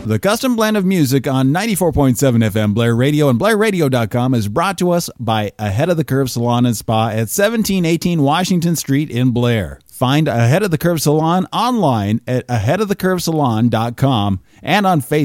The custom blend of music on 94.7 FM Blair Radio and BlairRadio.com is brought to us by Ahead of the Curve Salon and Spa at 1718 Washington Street in Blair. Find Ahead of the Curve Salon online at aheadofthecurvesalon.com and on Facebook